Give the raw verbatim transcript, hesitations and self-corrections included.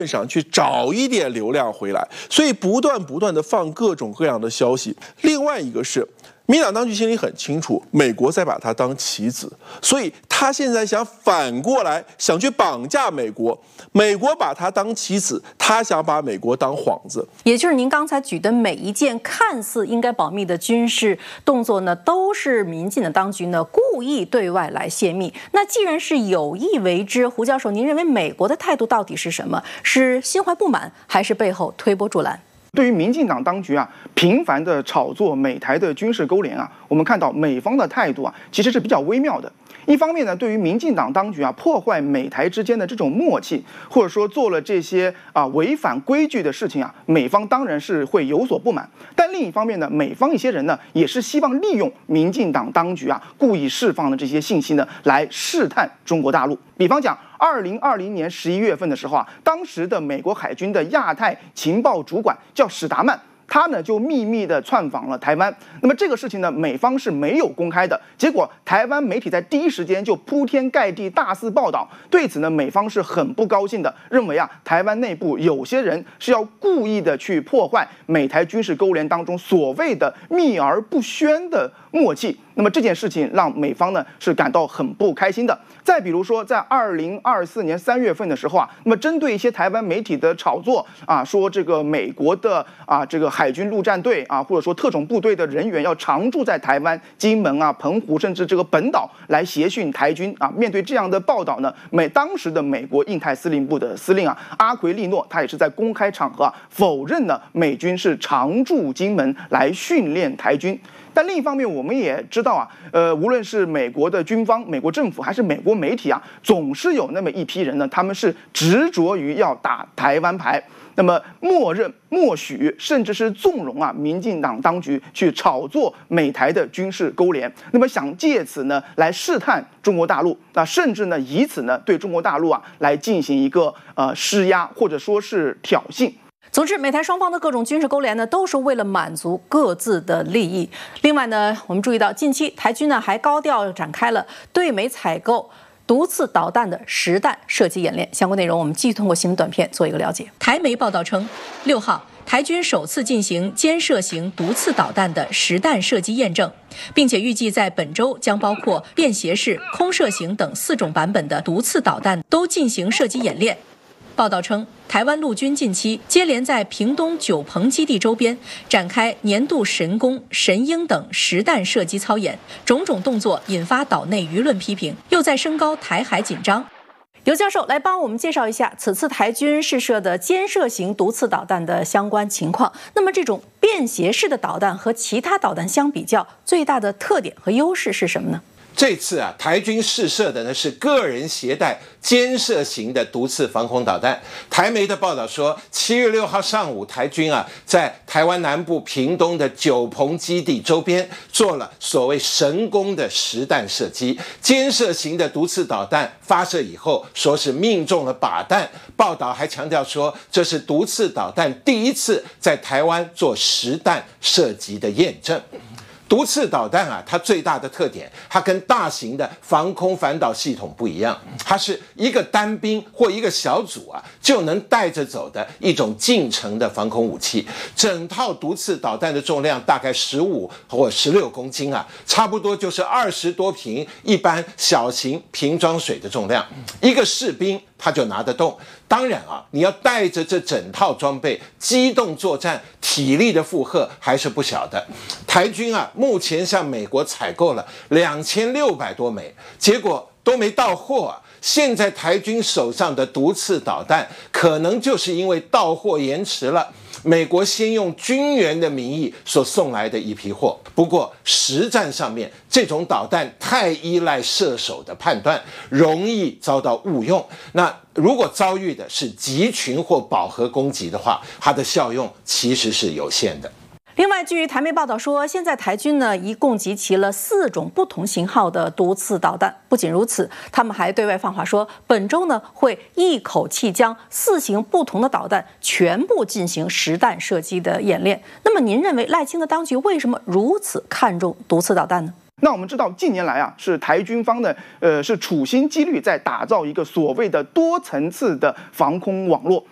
上去找一点流量回来，所以不断不断的放各种各样的消息。另外一个是，民进党当局心里很清楚，美国在把它当棋子，所以他现在想反过来想去绑架美国，美国把它当棋子，他想把美国当幌子。 也就是您刚才举的每一件看似应该保密的军事动作呢，都是民进的当局呢故意对外来泄密。那既然是有意为之，胡教授，您认为美国的态度到底是什么？是心怀不满，还是背后推波助澜？ 对于民进党当局啊，频繁的炒作美台的军事勾连啊，我们看到美方的态度啊，其实是比较微妙的。一方面呢，对于民进党当局啊破坏美台之间的这种默契，或者说做了这些啊违反规矩的事情啊，美方当然是会有所不满。但另一方面呢，美方一些人呢，也是希望利用民进党当局啊故意释放的这些信息呢，来试探中国大陆。比方讲，二零二零年十一月份的时候啊，当时的美国海军的亚太情报主管叫史达曼。他呢就秘密的窜访了台湾，那么这个事情呢，美方是没有公开的。结果台湾媒体在第一时间就铺天盖地大肆报道，对此呢，美方是很不高兴的，认为啊，台湾内部有些人是要故意的去破坏美台军事勾连当中所谓的秘而不宣的默契。那么这件事情让美方呢是感到很不开心的。再比如说，在二零二四年三月份的时候啊，那么针对一些台湾媒体的炒作啊，说这个美国的啊这个海军陆战队啊，或者说特种部队的人员要常驻在台湾、金门啊、澎湖，甚至这个本岛来协训台军啊。面对这样的报道呢，美当时的美国印太司令部的司令啊阿奎利诺，他也是在公开场合啊否认了美军是常驻金门来训练台军。但另一方面，我们也知道啊，呃，无论是美国的军方、美国政府，还是美国媒体啊，总是有那么一批人呢，他们是执着于要打台湾牌，那么默认、默许，甚至是纵容啊，民进党当局去炒作美台的军事勾连，那么想借此呢来试探中国大陆，那甚至呢以此呢对中国大陆啊来进行一个呃施压，或者说是挑衅。 总之，美台双方的各种军事勾连呢，都是为了满足各自的利益。另外呢，我们注意到近期台军呢还高调展开了对美采购毒刺导弹的实弹射击演练。相关内容我们继续通过新闻短片做一个了解。台媒报道称，六号台军首次进行肩射型毒刺导弹的实弹射击验证，并且预计在本周将包括便携式、空射型等四种版本的毒刺导弹都进行射击演练。报道称，台湾陆军近期接连在屏东九鹏基地周边展开年度神功、神鹰等实弹射击操演，种种动作引发岛内舆论批评，又在升高台海紧张。尤教授来帮我们介绍一下此次台军试射的肩射型毒刺导弹的相关情况。那么这种便携式的导弹和其他导弹相比较，最大的特点和优势是什么呢？ 这次啊，台军试射的呢是个人携带肩射型的毒刺防空导弹。台媒的报道说，七月六号上午，台军啊在台湾南部屏东的九鹏基地周边做了所谓神功的实弹射击。肩射型的毒刺导弹发射以后，说是命中了靶弹。报道还强调说，这是毒刺导弹第一次在台湾做实弹射击的验证。毒刺导弹啊，它最大的特点，它跟大型的防空反导系统不一样，它是一个单兵或一个小组啊就能带着走的一种近程的防空武器。整套毒刺导弹的重量大概十五或十六公斤啊，差不多就是二十多瓶一般小型瓶装水的重量，一个士兵他就拿得动。当然啊，你要带着这整套装备机动作战，体力的负荷还是不小的。台军啊，目前向美国采购了两千六百多枚，结果都没到货啊。现在台军手上的毒刺导弹，可能就是因为到货延迟了，美国先用军援的名义所送来的一批货。不过实战上面，这种导弹太依赖射手的判断，容易遭到误用。那如果遭遇的是集群或饱和攻击的话，它的效用其实是有限的。 另外，据台媒报道说，现在台军呢一共集齐了四种不同型号的毒刺导弹。不仅如此，他们还对外放话说，本周呢会一口气将四型不同的导弹全部进行实弹射击的演练。那么，您认为赖清德当局为什么如此看重毒刺导弹呢？ 那我们知道，近年来啊，是台军方的呃是处心积虑在打造一个所谓的多层次的防空网络。